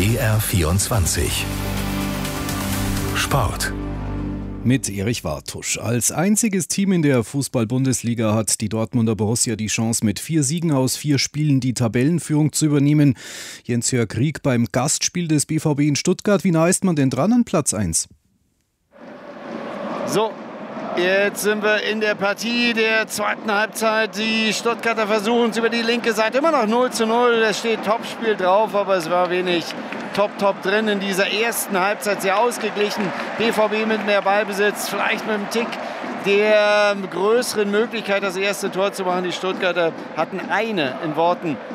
BR24 Sport. Mit Erich Wartusch. Als einziges Team in der Fußball-Bundesliga hat die Dortmunder Borussia die Chance, mit 4 Siegen aus 4 Spielen die Tabellenführung zu übernehmen. Jens-Jörg Rieck beim Gastspiel des BVB in Stuttgart. Wie nah ist man denn dran an Platz 1? So, jetzt sind wir in der Partie der zweiten Halbzeit. Die Stuttgarter versuchen es über die linke Seite. Immer noch 0:0. Es steht Topspiel drauf, aber es war wenig Top drin in dieser ersten Halbzeit. Sehr ausgeglichen. BVB mit mehr Ballbesitz, vielleicht mit einem Tick der größeren Möglichkeit, das erste Tor zu machen. Die Stuttgarter hatten eine, in Worten